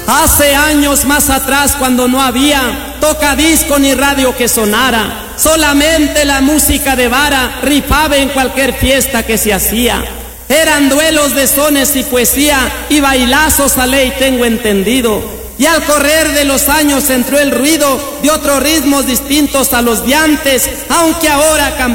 Hace años más atrás, cuando no había tocadisco ni radio que sonara, solamente la música de vara rifaba en cualquier fiesta que se hacía. Eran duelos de sones y poesía y bailazos a ley tengo entendido. Y al correr de los años entró el ruido de otros ritmos distintos a los de antes, aunque ahora cambió.